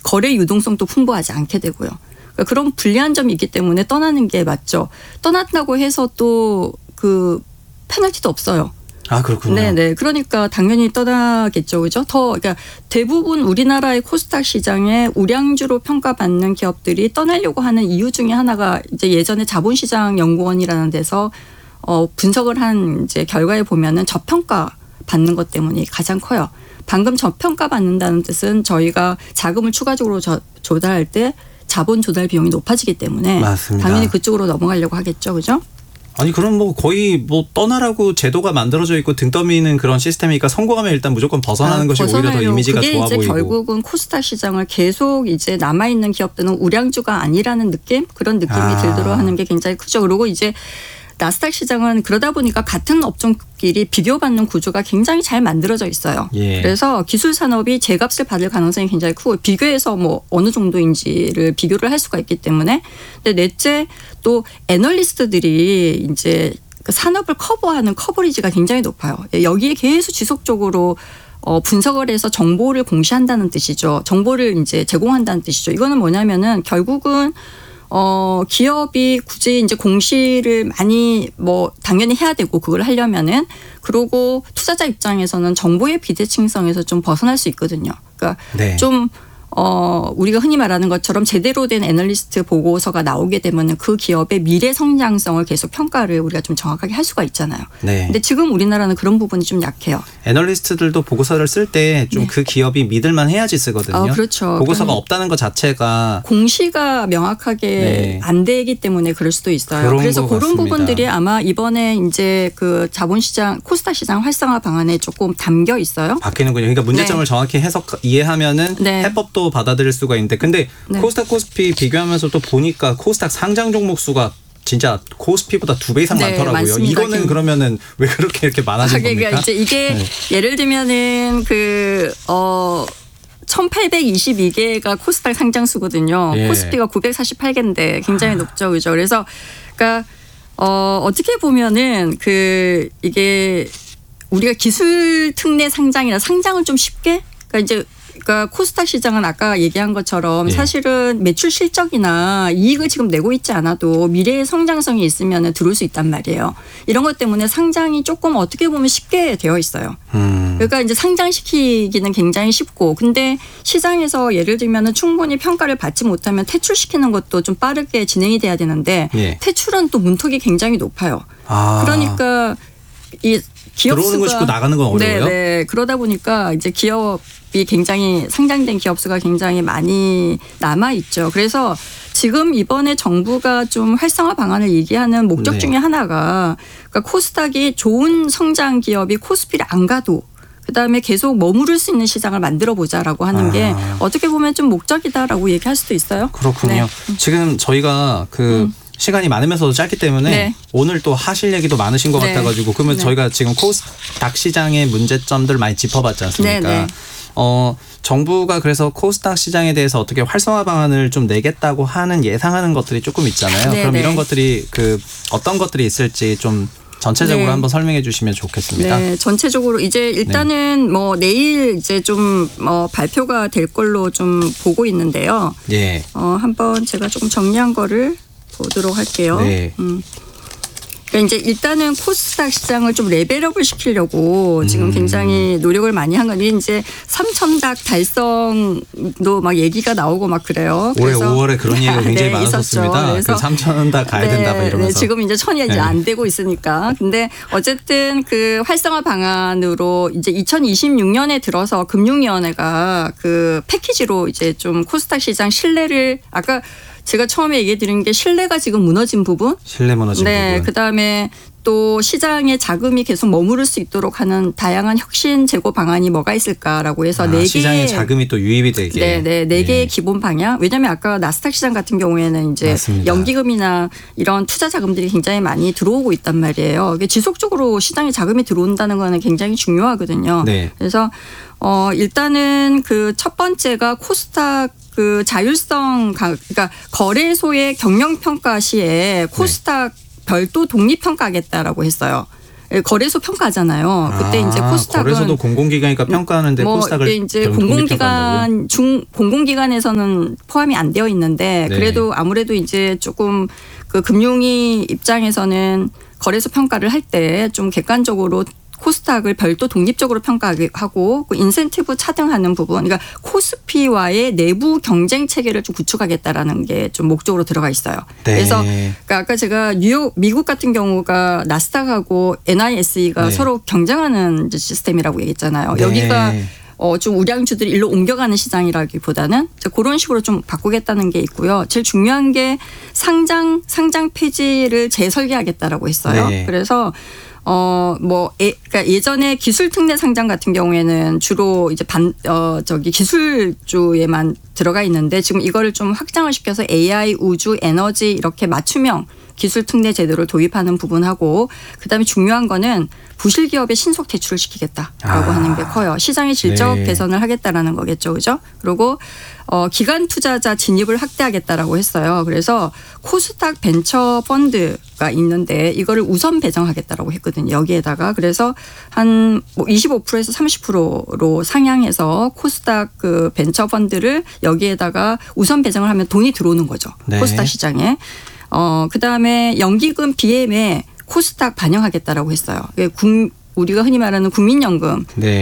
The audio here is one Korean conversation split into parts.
거래 유동성도 풍부하지 않게 되고요. 그러니까 그런 불리한 점이 있기 때문에 떠나는 게 맞죠. 떠났다고 해서 또 그 페널티도 없어요. 아, 그렇군요. 네네. 그러니까 당연히 떠나겠죠. 그죠? 그러니까 대부분 우리나라의 코스닥 시장에 우량주로 평가받는 기업들이 떠나려고 하는 이유 중에 하나가 이제 예전에 자본시장연구원이라는 데서 분석을 한 이제 결과에 보면은 저평가 받는 것 때문이 가장 커요. 방금 저평가 받는다는 뜻은 저희가 자금을 추가적으로 조달할 때 자본 조달 비용이 높아지기 때문에 맞습니다. 당연히 그쪽으로 넘어가려고 하겠죠. 그죠? 아니 그럼 뭐 거의 뭐 떠나라고 제도가 만들어져 있고 등 떠미는 그런 시스템이니까 성공하면 일단 무조건 벗어나는 것이 오히려 더 이미지가 좋아 그게 이제 보이고. 결국은 코스닥 시장을 계속 이제 남아있는 기업들은 우량주가 아니라는 느낌? 그런 느낌이 들도록 하는 게 굉장히 크죠. 그리고 이제 나스닥 시장은 그러다 보니까 같은 업종끼리 비교받는 구조가 굉장히 잘 만들어져 있어요. 예. 그래서 기술 산업이 제값을 받을 가능성이 굉장히 크고 비교해서 뭐 어느 정도인지를 비교를 할 수가 있기 때문에 근데 넷째 또 애널리스트들이 이제 그 산업을 커버하는 커버리지가 굉장히 높아요. 여기에 계속 지속적으로 분석을 해서 정보를 공시한다는 뜻이죠. 정보를 이제 제공한다는 뜻이죠. 이거는 뭐냐면은 결국은 기업이 굳이 이제 공시를 많이 뭐 당연히 해야 되고 그걸 하려면은 그리고 투자자 입장에서는 정보의 비대칭성에서 좀 벗어날 수 있거든요. 그러니까 네. 좀 우리가 흔히 말하는 것처럼 제대로 된 애널리스트 보고서가 나오게 되면 그 기업의 미래 성장성을 계속 평가를 우리가 좀 정확하게 할 수가 있잖아요. 네. 근데 지금 우리나라는 그런 부분이 좀 약해요. 애널리스트들도 보고서를 쓸 때 좀 그 기업이 믿을만 해야지 쓰거든요. 그렇죠. 보고서가 없다는 것 자체가 공시가 명확하게 안 되기 때문에 그럴 수도 있어요. 그래서 그런 부분들이 아마 이번에 이제 그 자본시장 코스닥 시장 활성화 방안에 조금 담겨 있어요. 바뀌는군요. 그러니까 문제점을 정확히 이해하면은 해법도 받아들일 수가 있는데 근데 코스닥 코스피 비교하면서 또 보니까 코스닥 상장 종목 수가 진짜 코스피보다 2배 이상 많더라고요. 많습니다. 이거는 그러면은 왜 그렇게 이렇게 많아진 겁니까? 그러니까 이제 이게 예를 들면은 1822개가 코스닥 상장수거든요. 코스피가 948개인데 굉장히 높죠. 그죠? 그래서 그러니까 어떻게 보면은 이게 우리가 기술 특례 상장이나 상장을 좀 쉽게 그러니까 코스닥 시장은 아까 얘기한 것처럼 사실은 매출 실적이나 이익을 지금 내고 있지 않아도 미래의 성장성이 있으면 들어올 수 있단 말이에요. 이런 것 때문에 상장이 조금 어떻게 보면 쉽게 되어 있어요. 그러니까 이제 상장시키기는 굉장히 쉽고 근데 시장에서 예를 들면 충분히 평가를 받지 못하면 퇴출시키는 것도 좀 빠르게 진행이 돼야 되는데 퇴출은 또 문턱이 굉장히 높아요. 그러니까 이 기업 들어오는 건 쉽고 나가는 건 어려워요? 네. 그러다 보니까 이제 기업이 굉장히 상장된 기업 수가 굉장히 많이 남아 있죠. 그래서 지금 이번에 정부가 좀 활성화 방안을 얘기하는 목적 중에 하나가 그러니까 코스닥이 좋은 성장 기업이 코스피를 안 가도 그다음에 계속 머무를 수 있는 시장을 만들어 보자라고 하는 게 어떻게 보면 좀 목적이다라고 얘기할 수도 있어요. 그렇군요. 지금 저희가 시간이 많으면서도 짧기 때문에 오늘 또 하실 얘기도 많으신 것 같아가지고 그러면 저희가 지금 코스닥 시장의 문제점들 많이 짚어봤지 않습니까? 정부가 그래서 코스닥 시장에 대해서 어떻게 활성화 방안을 좀 내겠다고 하는 예상하는 것들이 조금 있잖아요. 그럼 이런 것들이 어떤 것들이 있을지 좀 전체적으로 한번 설명해 주시면 좋겠습니다. 네, 전체적으로 이제 일단은 뭐 내일 이제 좀 발표가 될 걸로 좀 보고 있는데요. 한번 제가 조금 정리한 거를 보도록 할게요. 그러니까 이제 일단은 코스닥 시장을 좀 레벨업을 시키려고 지금 굉장히 노력을 많이 한 건데 이제 3,000닥 달성도 막 얘기가 나오고 막 그래요. 올해 5월에 그런 얘기가 굉장히 많았었습니다. 그래서 3,000닥 가야 된다 막 이러면서. 지금 이제 1,000이 이제 안 되고 있으니까. 근데 어쨌든 그 활성화 방안으로 이제 2026년에 들어서 금융위원회가 패키지로 이제 좀 코스닥 시장 신뢰를 아까 제가 처음에 얘기 드린 게 신뢰가 지금 무너진 부분. 신뢰 무너진 부분. 그다음에 또 시장에 자금이 계속 머무를 수 있도록 하는 다양한 혁신 재고 방안이 뭐가 있을까라고 해서 4개. 시장에 자금이 또 유입이 되게. 네 개의 기본 방향. 왜냐하면 아까 나스닥 시장 같은 경우에는 이제 연기금이나 이런 투자 자금들이 굉장히 많이 들어오고 있단 말이에요. 이게 지속적으로 시장에 자금이 들어온다는 거는 굉장히 중요하거든요. 그래서 일단은 첫 번째가 코스닥 자율성 그러니까 거래소의 경영 평가 시에 코스닥 별도 독립 평가하겠다라고 했어요. 거래소 평가하잖아요. 그때 이제 코스닥은 거래소도 공공기관이니까 평가하는데 코스닥을 이제 공공기관에서는 포함이 안 되어 있는데 그래도 아무래도 이제 조금 그 금융위 입장에서는 거래소 평가를 할 때 좀 객관적으로 코스닥을 별도 독립적으로 평가하고 그 인센티브 차등하는 부분, 그러니까 코스피와의 내부 경쟁 체계를 좀 구축하겠다라는 게 좀 목적으로 들어가 있어요. 네. 그래서 그러니까 아까 제가 미국 같은 경우가 나스닥하고 NISE가 서로 경쟁하는 시스템이라고 얘기했잖아요. 네. 여기가 좀 우량주들이 일로 옮겨가는 시장이라기보다는 그런 식으로 좀 바꾸겠다는 게 있고요. 제일 중요한 게 상장 폐지를 재설계하겠다라고 했어요. 네. 그래서 그러니까 예전에 기술 특례 상장 같은 경우에는 주로 이제 기술주에만 들어가 있는데 지금 이거를 좀 확장을 시켜서 AI, 우주, 에너지 이렇게 맞춤형 기술 특례 제도를 도입하는 부분하고 그다음에 중요한 거는 부실 기업에 신속 대출을 시키겠다라고 하는 게 커요. 시장의 질적 개선을 하겠다라는 거겠죠. 그죠? 그리고 기관 투자자 진입을 확대하겠다라고 했어요. 그래서 코스닥 벤처 펀드가 있는데 이거를 우선 배정하겠다라고 했거든요. 여기에다가 그래서 한 25%에서 30%로 상향해서 코스닥 그 벤처 펀드를 여기에다가 우선 배정을 하면 돈이 들어오는 거죠. 네. 코스닥 시장에. 그다음에 연기금 BM에 코스닥 반영하겠다라고 했어요. 우리가 흔히 말하는 국민연금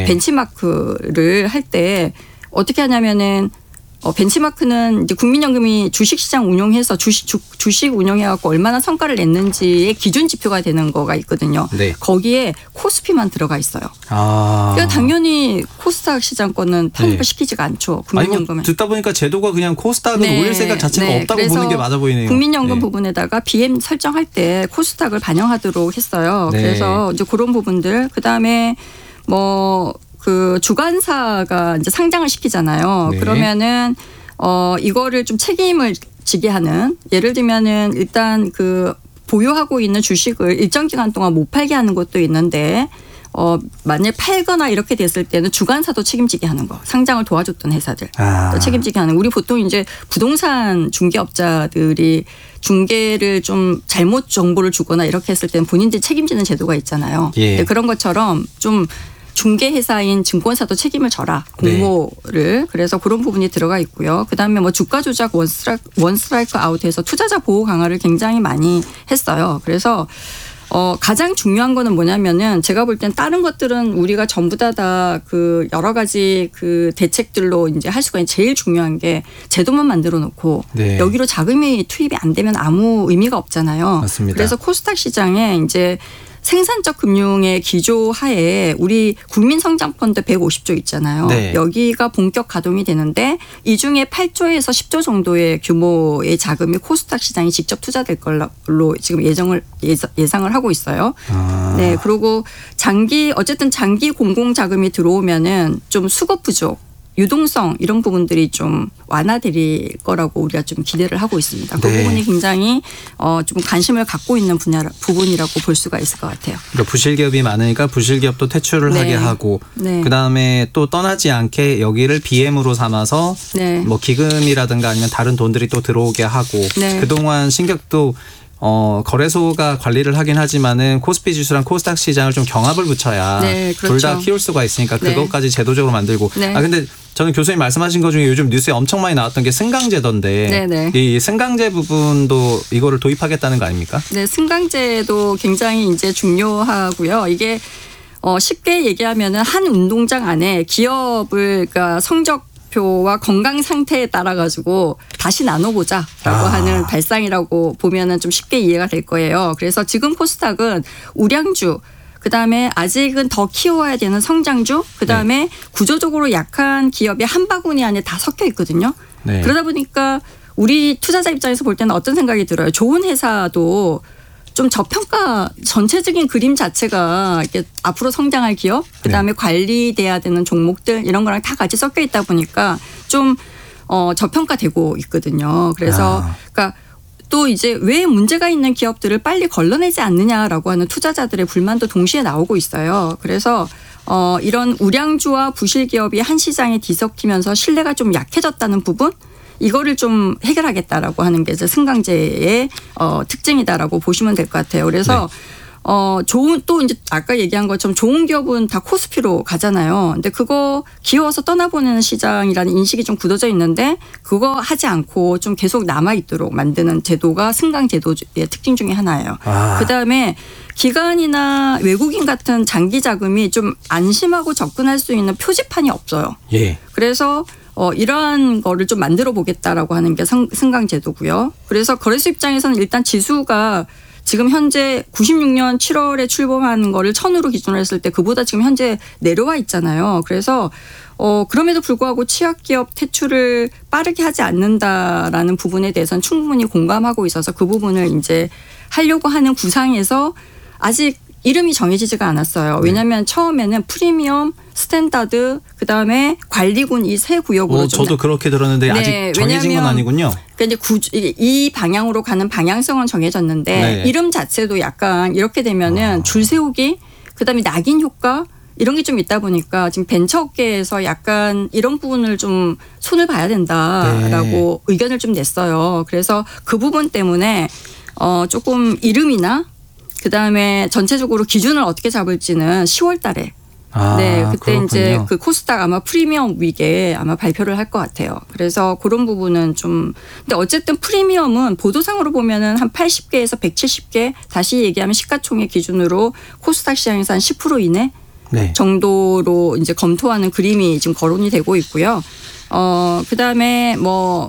벤치마크를 할 때 어떻게 하냐면은 벤치마크는 이제 국민연금이 주식시장 운용해서 주식 운용해갖고 얼마나 성과를 냈는지의 기준 지표가 되는 거가 있거든요. 네. 거기에 코스피만 들어가 있어요. 그러니까 당연히 코스닥 시장 거는 편입을 시키지가 않죠. 국민연금은. 듣다 보니까 제도가 그냥 코스닥은 올릴 생각 자체가 없다고 보는 게 맞아 보이네요. 국민연금 부분에다가 BM 설정할 때 코스닥을 반영하도록 했어요. 그래서 이제 그런 부분들 그다음에 그 주관사가 이제 상장을 시키잖아요. 그러면은 이거를 좀 책임을 지게 하는 예를 들면은 일단 그 보유하고 있는 주식을 일정 기간 동안 못 팔게 하는 것도 있는데 만약 팔거나 이렇게 됐을 때는 주관사도 책임지게 하는 거. 상장을 도와줬던 회사들 책임지게 하는. 우리 보통 이제 부동산 중개업자들이 중개를 좀 잘못 정보를 주거나 이렇게 했을 때는 본인들이 책임지는 제도가 있잖아요. 그런 것처럼 좀 중개회사인 증권사도 책임을 져라. 공모를. 그래서 그런 부분이 들어가 있고요. 그다음에 주가 조작 원스트라이크 아웃에서 투자자 보호 강화를 굉장히 많이 했어요. 그래서 가장 중요한 거는 뭐냐면은 제가 볼 땐 다른 것들은 우리가 전부 다 그 여러 가지 그 대책들로 이제 할 수가 있는 제일 중요한 게 제도만 만들어 놓고 여기로 자금이 투입이 안 되면 아무 의미가 없잖아요. 맞습니다. 그래서 코스닥 시장에 이제 생산적 금융의 기조 하에 우리 국민성장펀드 150조 있잖아요. 여기가 본격 가동이 되는데 이 중에 8조에서 10조 정도의 규모의 자금이 코스닥 시장에 직접 투자될 걸로 지금 예상을 하고 있어요. 네, 그리고 어쨌든 장기 공공자금이 들어오면은 좀 수급 부족. 유동성 이런 부분들이 좀 완화될 거라고 우리가 좀 기대를 하고 있습니다. 그 부분이 굉장히 좀 관심을 갖고 있는 부분이라고 볼 수가 있을 것 같아요. 그러니까 부실기업이 많으니까 부실기업도 퇴출을 하게 하고 그다음에 또 떠나지 않게 여기를 BM으로 삼아서 기금이라든가 아니면 다른 돈들이 또 들어오게 하고 그동안 신격도 거래소가 관리를 하긴 하지만은 코스피 지수랑 코스닥 시장을 좀 경합을 붙여야 둘 다 키울 수가 있으니까 그것까지 제도적으로 만들고. 근데 저는 교수님 말씀하신 것 중에 요즘 뉴스에 엄청 많이 나왔던 게 승강제던데 이 승강제 부분도 이거를 도입하겠다는 거 아닙니까? 네, 승강제도 굉장히 이제 중요하고요. 이게 쉽게 얘기하면은 한 운동장 안에 기업을 그러니까 성적표와 건강 상태에 따라 가지고 다시 나눠보자라고 하는 발상이라고 보면은 좀 쉽게 이해가 될 거예요. 그래서 지금 코스닥은 우량주 그다음에 아직은 더 키워야 되는 성장주 그다음에 구조적으로 약한 기업이 한 바구니 안에 다 섞여 있거든요. 그러다 보니까 우리 투자자 입장에서 볼 때는 어떤 생각이 들어요. 좋은 회사도 좀 저평가 전체적인 그림 자체가 이렇게 앞으로 성장할 기업 그다음에 관리돼야 되는 종목들 이런 거랑 다 같이 섞여 있다 보니까 좀 저평가되고 있거든요. 그래서 그러니까 또 이제 왜 문제가 있는 기업들을 빨리 걸러내지 않느냐라고 하는 투자자들의 불만도 동시에 나오고 있어요. 그래서 이런 우량주와 부실 기업이 한 시장에 뒤섞이면서 신뢰가 좀 약해졌다는 부분 이거를 좀 해결하겠다라고 하는 게 이제 승강제의 특징이다라고 보시면 될 것 같아요. 그래서 좋은 또 이제 아까 얘기한 것처럼 좋은 기업은 다 코스피로 가잖아요. 근데 그거 기어서 떠나보내는 시장이라는 인식이 좀 굳어져 있는데 그거 하지 않고 좀 계속 남아있도록 만드는 제도가 승강 제도의 특징 중에 하나예요. 그다음에 기관이나 외국인 같은 장기 자금이 좀 안심하고 접근할 수 있는 표지판이 없어요. 예. 그래서 이러한 거를 좀 만들어 보겠다라고 하는 게 승강 제도고요. 그래서 거래소 입장에서는 일단 지수가 지금 현재 96년 7월에 출범한 거를 1000으로 기준으로 했을 때 그보다 지금 현재 내려와 있잖아요. 그래서 그럼에도 불구하고 취약기업 퇴출을 빠르게 하지 않는다라는 부분에 대해서는 충분히 공감하고 있어서 그 부분을 이제 하려고 하는 구상에서 아직 이름이 정해지지가 않았어요. 왜냐하면 처음에는 프리미엄, 스탠다드, 그다음에 관리군 이 세 구역으로 저도 그렇게 들었는데 아직 정해진 건 아니군요. 그러니까 이제 이 방향으로 가는 방향성은 정해졌는데 이름 자체도 약간 이렇게 되면은 줄 세우기, 그다음에 낙인 효과 이런 게 좀 있다 보니까 지금 벤처 업계에서 약간 이런 부분을 좀 손을 봐야 된다라고 의견을 좀 냈어요. 그래서 그 부분 때문에 조금 이름이나 그다음에 전체적으로 기준을 어떻게 잡을지는 10월 달에 네, 그때 그렇군요. 이제 그 코스닥 아마 프리미엄 위계 아마 발표를 할 것 같아요. 그래서 그런 부분은 좀 근데 어쨌든 프리미엄은 보도상으로 보면은 한 80개에서 170개 다시 얘기하면 시가총액 기준으로 코스닥 시장에서 한 10% 이내 정도로 이제 검토하는 그림이 지금 거론이 되고 있고요. 그다음에 뭐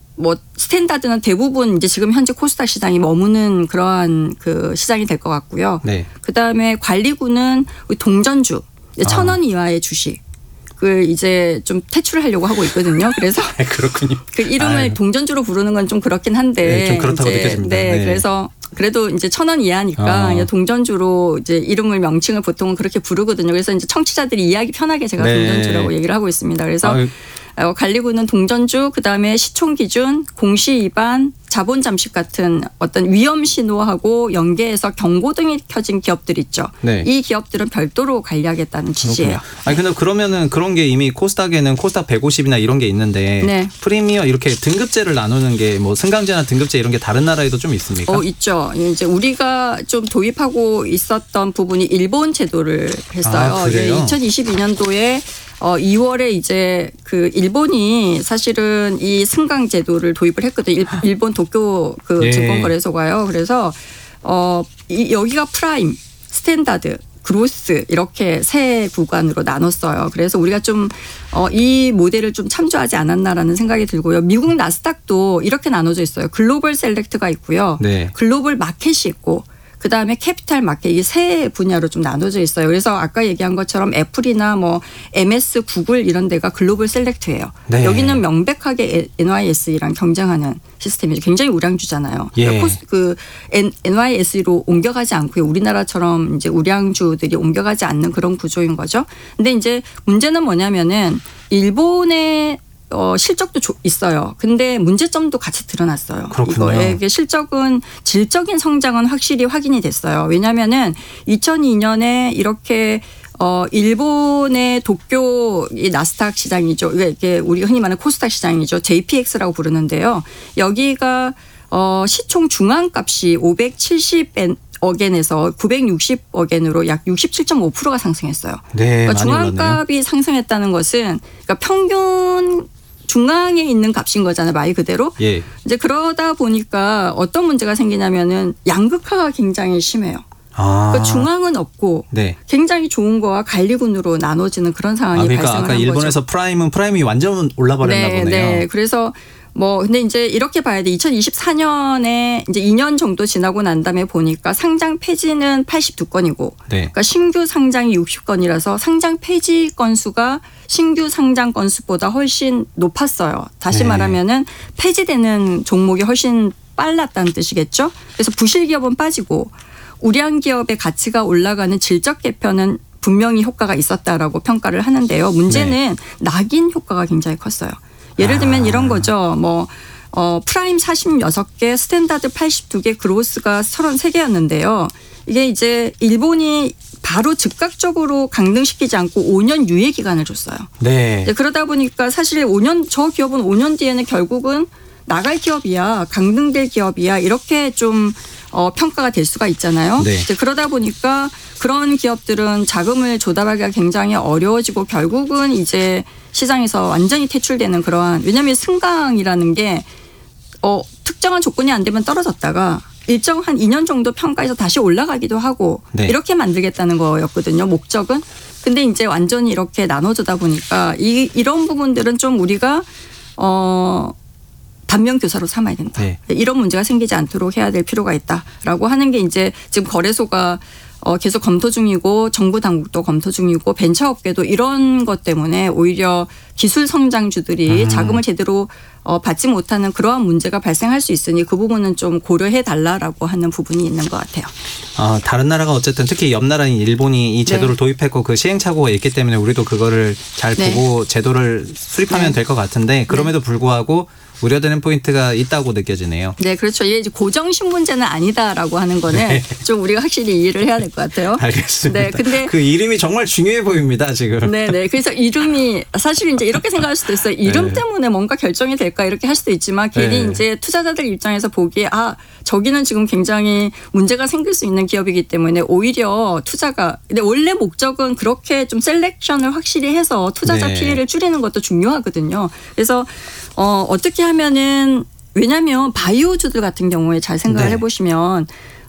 스탠다드는 대부분 이제 지금 현재 코스닥 시장이 머무는 그러한 그 시장이 될 것 같고요. 그다음에 관리군은 동전주 1,000원 이하의 주식. 그 이제 좀 퇴출을 하려고 하고 있거든요. 그래서 그렇군요. 그 이름을 동전주로 부르는 건 좀 그렇긴 한데 좀 그렇다고 느껴집니다. 그래서 그래도 이제 1,000원 이하니까 동전주로 이제 이름을 명칭을 보통은 그렇게 부르거든요. 그래서 이제 청취자들이 이해하기 편하게 제가 동전주라고 얘기를 하고 있습니다. 그래서 관리군은 동전주, 그다음에 시총 기준, 공시 위반, 자본 잠식 같은 어떤 위험 신호하고 연계해서 경고등이 켜진 기업들 있죠. 이 기업들은 별도로 관리하겠다는 취지예요. 아니 근데 그러면은 그런 게 이미 코스닥에는 코스닥 150이나 이런 게 있는데 프리미엄 이렇게 등급제를 나누는 게 뭐 승강제나 등급제 이런 게 다른 나라에도 좀 있습니까? 있죠. 이제 우리가 좀 도입하고 있었던 부분이 일본 제도를 했어요. 그래요? 2022년도에 2월에 이제 그 일본이 사실은 이 승강 제도를 도입을 했거든요. 일본 도쿄 그 증권거래소가요. 그래서 여기가 프라임, 스탠다드, 그로스 이렇게 세 구간으로 나눴어요. 그래서 우리가 좀 이 모델을 좀 참조하지 않았나라는 생각이 들고요. 미국 나스닥도 이렇게 나눠져 있어요. 글로벌 셀렉트가 있고요. 글로벌 마켓이 있고 그다음에 캐피탈 마켓 이 세 분야로 좀 나눠져 있어요. 그래서 아까 얘기한 것처럼 애플이나 뭐 MS, 구글 이런 데가 글로벌 셀렉트예요. 여기는 명백하게 NYSE랑 경쟁하는 시스템이죠. 굉장히 우량주잖아요. 그러니까 그 NYSE로 옮겨가지 않고요. 우리나라처럼 이제 우량주들이 옮겨가지 않는 그런 구조인 거죠. 근데 이제 문제는 뭐냐면은 일본의 실적도 있어요. 근데 문제점도 같이 드러났어요. 그렇군요. 이게 실적은 질적인 성장은 확실히 확인이 됐어요. 왜냐하면은 2002년에 이렇게 일본의 도쿄 이 나스닥 시장이죠. 이게 우리가 흔히 말하는 코스닥 시장이죠. JPX라고 부르는데요. 여기가 시총 중앙값이 570억엔에서 960억엔으로 약 67.5%가 상승했어요. 그러니까 중앙값이 상승했다는 것은 그러니까 평균 중앙에 있는 값인 거잖아요. 말 그대로. 이제 그러다 보니까 어떤 문제가 생기냐면은 양극화가 굉장히 심해요. 그러니까 중앙은 없고 굉장히 좋은 거와 관리군으로 나눠지는 그런 상황이 그러니까 발생하는 거죠. 아까 일본에서 프라임이 완전 올라버렸나 보네요. 그래서 근데 이제 이렇게 봐야 돼. 2024년에 이제 2년 정도 지나고 난 다음에 보니까 상장 폐지는 82건이고, 그러니까 신규 상장이 60건이라서 상장 폐지 건수가 신규 상장 건수보다 훨씬 높았어요. 다시 말하면은 폐지되는 종목이 훨씬 빨랐다는 뜻이겠죠. 그래서 부실 기업은 빠지고 우량 기업의 가치가 올라가는 질적 개편은 분명히 효과가 있었다라고 평가를 하는데요. 문제는 낙인 효과가 굉장히 컸어요. 예를 들면 이런 거죠. 프라임 46개, 스탠다드 82개, 그로스가 33개였는데요. 이게 이제 일본이 바로 즉각적으로 강등시키지 않고 5년 유예 기간을 줬어요. 그러다 보니까 사실 저 기업은 5년 뒤에는 결국은 나갈 기업이야, 강등될 기업이야 이렇게 좀 평가가 될 수가 있잖아요. 네. 이제 그러다 보니까 그런 기업들은 자금을 조달하기가 굉장히 어려워지고 결국은 이제 시장에서 완전히 퇴출되는 그러한, 왜냐하면 승강이라는 게 특정한 조건이 안 되면 떨어졌다가 일정 한 2년 정도 평가해서 다시 올라가기도 하고 네. 이렇게 만들겠다는 거였거든요. 목적은. 근데 이제 완전히 이렇게 나눠주다 보니까 이런 부분들은 좀 우리가 반면교사로 삼아야 된다. 네. 이런 문제가 생기지 않도록 해야 될 필요가 있다라고 하는 게 이제 지금 거래소가 계속 검토 중이고 정부 당국도 검토 중이고 벤처업계도 이런 것 때문에 오히려 기술 성장주들이 자금을 제대로 받지 못하는 그러한 문제가 발생할 수 있으니 그 부분은 좀 고려해 달라라고 하는 부분이 있는 것 같아요. 다른 나라가 어쨌든 특히 옆 나라인 일본이 이 제도를 네. 도입했고 그 시행착오가 있기 때문에 우리도 그거를 잘 네. 보고 제도를 수립하면 네. 될 것 같은데 그럼에도 불구하고 우려되는 포인트가 있다고 느껴지네요. 네, 그렇죠. 이게 이제 고정신문제는 아니다라고 하는 거는 네. 좀 우리가 확실히 이해를 해야 될 것 같아요. 알겠습니다. 네, 근데 그 이름이 정말 중요해 보입니다, 지금. 네, 네. 그래서 이름이 사실 이제 이렇게 생각할 수도 있어요. 이름 네. 때문에 뭔가 결정이 될까 이렇게 할 수도 있지만 괜히 네. 이제 투자자들 입장에서 보기에 저기는 지금 굉장히 문제가 생길 수 있는 기업이기 때문에 오히려 투자가 근데 원래 목적은 그렇게 좀 셀렉션을 확실히 해서 투자자 네. 피해를 줄이는 것도 중요하거든요. 그래서 어떻게 하면은 왜냐하면 바이오주들 같은 경우에 잘 생각을 네. 해보시면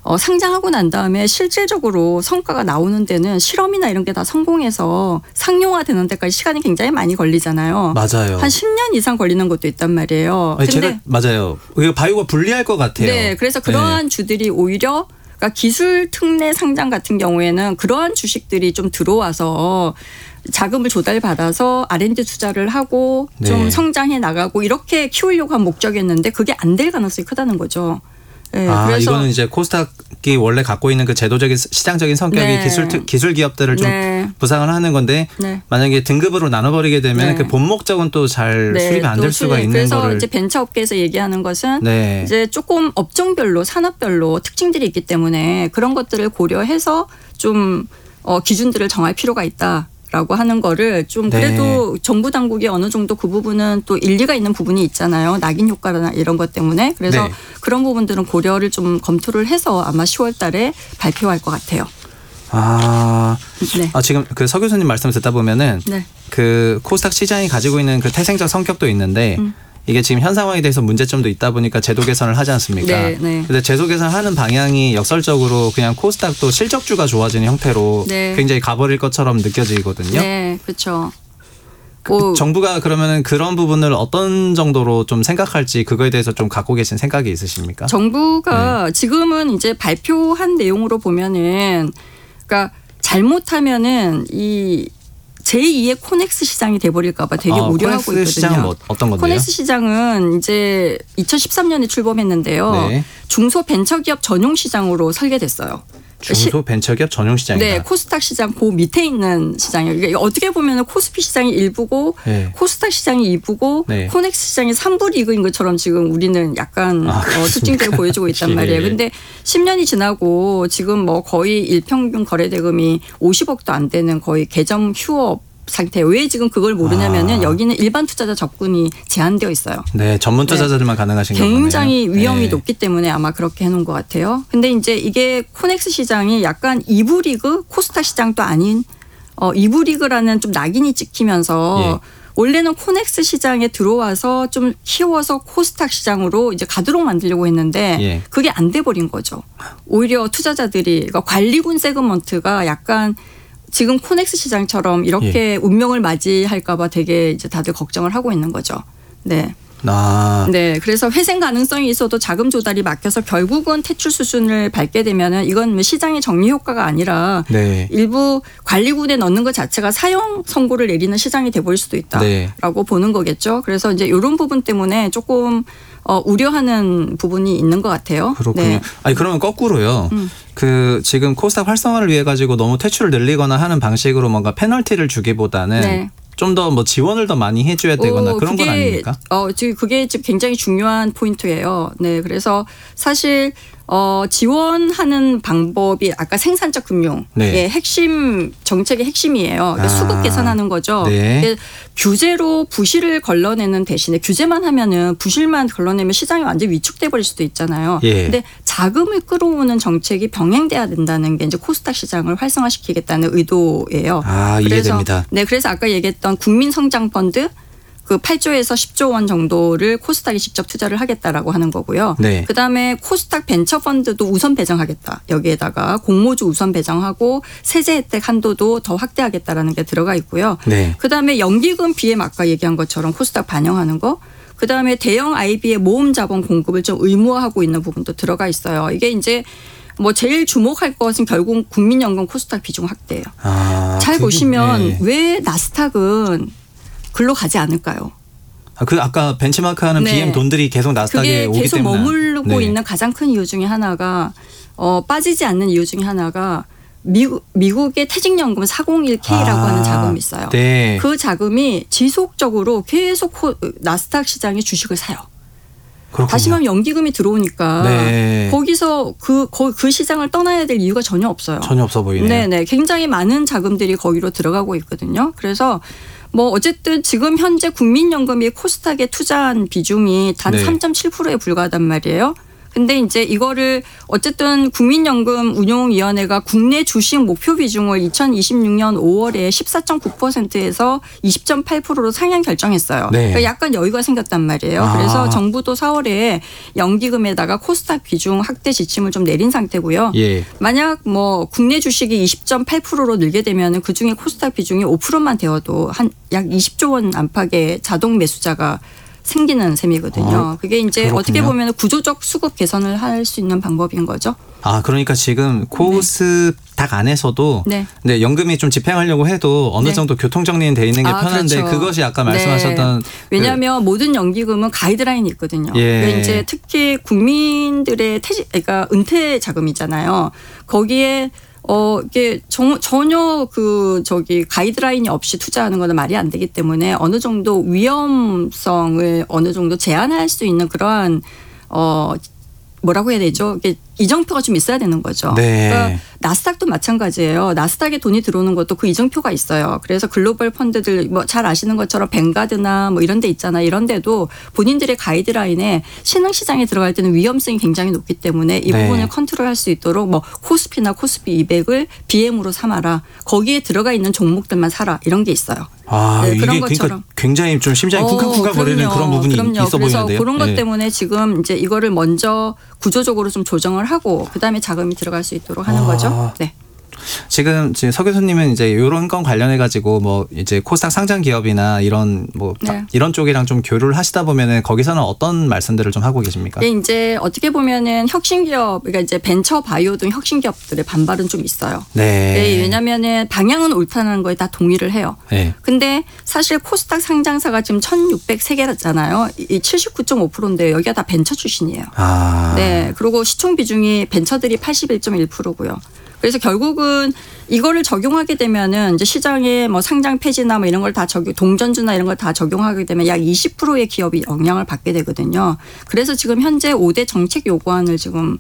상장하고 난 다음에 실질적으로 성과가 나오는 데는 실험이나 이런 게 다 성공해서 상용화되는 데까지 시간이 굉장히 많이 걸리잖아요. 맞아요. 한 10년 이상 걸리는 것도 있단 말이에요. 근데 맞아요. 바이오가 불리할 것 같아요. 네, 그래서 그러한 네. 주들이 오히려 그러니까 기술 특례 상장 같은 경우에는 그러한 주식들이 좀 들어와서 자금을 조달받아서 R&D 투자를 하고 네. 좀 성장해 나가고 이렇게 키우려고 한 목적이었는데 그게 안 될 가능성이 크다는 거죠. 네, 그래서 이거는 이제 코스닥이 원래 갖고 있는 그 제도적인 시장적인 성격이 네. 기술 기업들을 좀 네. 부상을 하는 건데 네. 만약에 등급으로 나눠버리게 되면 네. 그 본 목적은 또 잘 네. 수립이 안 될 수가 있는 그래서 거를. 이제 벤처업계에서 얘기하는 것은 네. 이제 조금 업종별로 산업별로 특징들이 있기 때문에 그런 것들을 고려해서 좀 기준들을 정할 필요가 있다. 라고 하는 거를 좀 그래도 네. 정부 당국이 어느 정도 그 부분은 또 일리가 있는 부분이 있잖아요. 낙인 효과나 이런 것 때문에. 그래서 네. 그런 부분들은 고려를 좀 검토를 해서 아마 10월 달에 발표할 것 같아요. 네. 지금 그 서 교수님 말씀 듣다 보면은 네. 그 코스닥 시장이 가지고 있는 그 태생적 성격도 있는데 이게 지금 현 상황에 대해서 문제점도 있다 보니까 제도 개선을 하지 않습니까? 네, 네. 근데 제도 개선하는 방향이 역설적으로 그냥 코스닥도 실적주가 좋아지는 형태로 네. 굉장히 가버릴 것처럼 느껴지거든요. 네, 그렇죠. 정부가 그러면 그런 부분을 어떤 정도로 좀 생각할지 그거에 대해서 좀 갖고 계신 생각이 있으십니까? 정부가 네. 지금은 이제 발표한 내용으로 보면은 그러니까 잘못하면은 이 제2의 코넥스 시장이 돼버릴까 봐 되게 우려하고 있거든요. 코넥스 시장은 어떤 건데요? 코넥스 시장은 이제 2013년에 출범했는데요. 네. 중소벤처기업 전용 시장으로 설계됐어요. 중소벤처기업 전용 시장이다. 네. 코스닥 시장 그 밑에 있는 시장이에요. 그러니까 어떻게 보면 코스피 시장이 1부고 네. 코스닥 시장이 2부고 네. 코넥스 시장이 3부 리그인 것처럼 지금 우리는 약간 특징들을 보여주고 있단 말이에요. 그런데 10년이 지나고 지금 뭐 거의 일평균 거래대금이 50억도 안 되는 거의 개점 휴업 상태. 왜 지금 그걸 모르냐면은 여기는 일반 투자자 접근이 제한되어 있어요. 네, 전문 투자자들만 네. 가능하신 거네요. 굉장히 위험이 네. 높기 때문에 아마 그렇게 해놓은 것 같아요. 근데 이제 이게 코넥스 시장이 약간 2부 리그 코스닥 시장도 아닌 2부 리그라는 좀 낙인이 찍히면서 예. 원래는 코넥스 시장에 들어와서 좀 키워서 코스닥 시장으로 이제 가도록 만들려고 했는데 예. 그게 안 돼 버린 거죠. 오히려 투자자들이 그러니까 관리군 세그먼트가 약간 지금 코넥스 시장처럼 이렇게 예. 운명을 맞이할까 봐 되게 이제 다들 걱정을 하고 있는 거죠. 네. 네. 그래서 회생 가능성이 있어도 자금 조달이 막혀서 결국은 퇴출 수순을 밟게 되면은 이건 시장의 정리 효과가 아니라 네. 일부 관리군에 넣는 것 자체가 사형 선고를 내리는 시장이 돼버릴 수도 있다라고 네. 보는 거겠죠. 그래서 이제 이런 부분 때문에 조금 우려하는 부분이 있는 것 같아요. 그렇군요. 네. 아니 그러면 거꾸로요. 그 지금 코스닥 활성화를 위해 가지고 너무 퇴출을 늘리거나 하는 방식으로 뭔가 페널티를 주기보다는 네. 좀 더 뭐 지원을 더 많이 해줘야 되거나 그런 건 아닙니까? 지금 그게 지금 굉장히 중요한 포인트예요. 네, 그래서 사실 지원하는 방법이 아까 생산적 금융의 네. 핵심 정책의 핵심이에요. 그러니까 수급 계산하는 거죠. 네. 규제로 부실을 걸러내는 대신에 규제만 하면은 부실만 걸러내면 시장이 완전 위축돼 버릴 수도 있잖아요. 그런데 자금을 끌어오는 정책이 병행돼야 된다는 게 이제 코스닥 시장을 활성화시키겠다는 의도예요. 이해됩니다. 네, 그래서 아까 얘기했던 국민성장펀드 그 8조에서 10조 원 정도를 코스닥이 직접 투자를 하겠다라고 하는 거고요. 네. 그다음에 코스닥 벤처펀드도 우선 배정하겠다. 여기에다가 공모주 우선 배정하고 세제 혜택 한도도 더 확대하겠다라는 게 들어가 있고요. 네. 그다음에 연기금 BM 아까 얘기한 것처럼 코스닥 반영하는 거. 그다음에 대형 IB의 모험 자본 공급을 좀 의무화하고 있는 부분도 들어가 있어요. 이게 이제 뭐 제일 주목할 것은 결국 국민연금 코스닥 비중 확대예요. 잘 보시면 네. 왜 나스닥은 글로 가지 않을까요? 아까 벤치마크하는 네. BM 돈들이 계속 나스닥에 오기 계속 때문에 머물고 네. 있는 가장 큰 이유 중에 하나가 빠지지 않는 이유 중에 하나가 미국의 퇴직연금 401k라고 하는 자금이 있어요. 네. 그 자금이 지속적으로 계속 나스닥 시장에 주식을 사요. 그렇군요. 다시 말하면 연기금이 들어오니까 네. 거기서 그 시장을 떠나야 될 이유가 전혀 없어요. 전혀 없어 보이네요. 네네, 굉장히 많은 자금들이 거기로 들어가고 있거든요. 그래서 뭐 어쨌든 지금 현재 국민연금이 코스닥에 투자한 비중이 단 네. 3.7%에 불과하단 말이에요. 근데 이제 이거를 어쨌든 국민연금 운용위원회가 국내 주식 목표 비중을 2026년 5월에 14.9%에서 20.8%로 상향 결정했어요. 네. 그러니까 약간 여유가 생겼단 말이에요. 그래서 정부도 4월에 연기금에다가 코스닥 비중 확대 지침을 좀 내린 상태고요. 예. 만약 뭐 국내 주식이 20.8%로 늘게 되면 그중에 코스닥 비중이 5%만 되어도 한 약 20조 원 안팎의 자동 매수자가 생기는 셈이거든요. 그게 이제 그렇군요. 어떻게 보면 구조적 수급 개선을 할 수 있는 방법인 거죠. 그러니까 지금 코스닥 안에서도 네. 네, 연금이 좀 집행하려고 해도 어느 네. 정도 교통 정리는 돼 있는 게 편한데 그렇죠. 그것이 아까 말씀하셨던 왜냐하면 모든 연기금은 가이드라인이 있거든요. 예. 그러니까 이제 특히 국민들의 그러니까 은퇴 자금이잖아요. 거기에 이게 전혀 가이드라인이 없이 투자하는 거는 말이 안 되기 때문에 어느 정도 위험성을 어느 정도 제한할 수 있는 그러한 뭐라고 해야 되죠? 이게 이정표가 좀 있어야 되는 거죠. 네. 그러니까 나스닥도 마찬가지예요. 나스닥에 돈이 들어오는 것도 그 이정표가 있어요. 그래서 글로벌 펀드들 뭐 잘 아시는 것처럼 뱅가드나 뭐 이런 데 있잖아요. 이런 데도 본인들의 가이드라인에 신흥시장에 들어갈 때는 위험성이 굉장히 높기 때문에 이 네. 부분을 컨트롤할 수 있도록 뭐 코스피나 코스피 200을 BM으로 삼아라. 거기에 들어가 있는 종목들만 사라. 이런 게 있어요. 네, 이게 그런 그러니까 것처럼. 굉장히 좀 심장이 쿵쾅쿵쾅 거리는 그런 부분이 있어 보이는데요. 그래서 그런 것 네. 때문에 지금 이제 이거를 먼저 구조적으로 좀 조정을 하고 그다음에 자금이 들어갈 수 있도록 하는 거죠. 네. 지금 서 교수님은 이제 이런 건 관련해 가지고 뭐 이제 코스닥 상장 기업이나 이런 뭐 네. 이런 쪽이랑 좀 교류를 하시다 보면은 거기서는 어떤 말씀들을 좀 하고 계십니까? 네, 이제 어떻게 보면은 혁신기업, 그러니까 이제 벤처 바이오 등 혁신기업들의 반발은 좀 있어요. 네. 네, 왜냐면은 방향은 옳다는 거에 다 동의를 해요. 네. 근데 사실 코스닥 상장사가 지금 1,603개잖아요. 이 79.5%인데 여기가 다 벤처 출신이에요. 네. 그리고 시총 비중이 벤처들이 81.1%고요. 그래서 결국은 이거를 적용하게 되면은 이제 시장에 뭐 상장 폐지나 뭐 이런 걸 다 동전주나 이런 걸 다 적용하게 되면 약 20%의 기업이 영향을 받게 되거든요. 그래서 지금 현재 5대 정책 요구안을 지금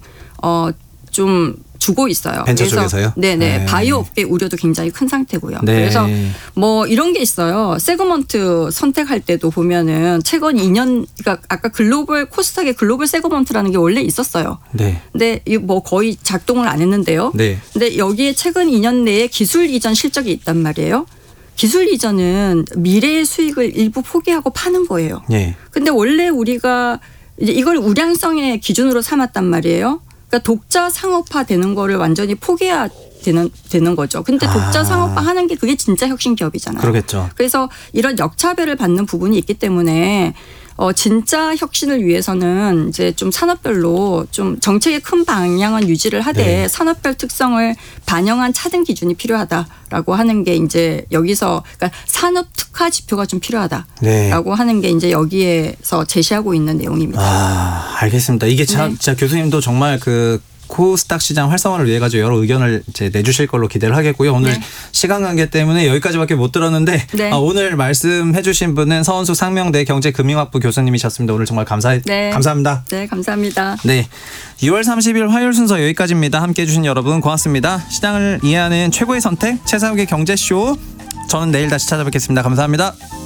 좀 주고 있어요. 벤처 그래서 쪽에서요? 네네. 네. 바이오 업계 우려도 굉장히 큰 상태고요. 네. 그래서 뭐 이런 게 있어요. 세그먼트 선택할 때도 보면은 최근 2년, 그러니까 아까 코스닥의 글로벌 세그먼트라는 게 원래 있었어요. 네. 근데 뭐 거의 작동을 안 했는데요. 네. 근데 여기에 최근 2년 내에 기술 이전 실적이 있단 말이에요. 기술 이전은 미래의 수익을 일부 포기하고 파는 거예요. 네. 근데 원래 우리가 이제 이걸 우량성의 기준으로 삼았단 말이에요. 그러니까 독자 상업화 되는 거를 완전히 포기해야 되는 거죠. 근데 독자 상업화 하는 게 그게 진짜 혁신 기업이잖아요. 그러겠죠. 그래서 이런 역차별을 받는 부분이 있기 때문에 진짜 혁신을 위해서는 이제 좀 산업별로 좀 정책의 큰 방향은 유지를 하되 네. 산업별 특성을 반영한 차등 기준이 필요하다라고 하는 게 이제 여기서 그러니까 산업 특화 지표가 좀 필요하다라고 네. 하는 게 이제 여기에서 제시하고 있는 내용입니다. 알겠습니다. 이게 진짜 교수님도 정말 그 코스닥 시장 활성화를 위해 가지고 여러 의견을 이제 내주실 걸로 기대를 하겠고요. 오늘 네. 시간 관계 때문에 여기까지밖에 못 들었는데 네. 오늘 말씀해주신 분은 서원숙 상명대 경제금융학부 교수님이셨습니다. 오늘 정말 네. 감사합니다. 네, 감사합니다. 네, 6월 30일 화요일 순서 여기까지입니다. 함께해 주신 여러분 고맙습니다. 시장을 이해하는 최고의 선택 최상욱의 경제쇼. 저는 내일 다시 찾아뵙겠습니다. 감사합니다.